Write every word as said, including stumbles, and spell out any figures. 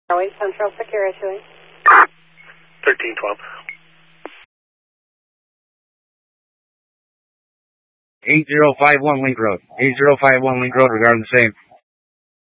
Airways Central Security. thirteen twelve. eight zero five one Link Road. eight zero five one Link Road regarding the same.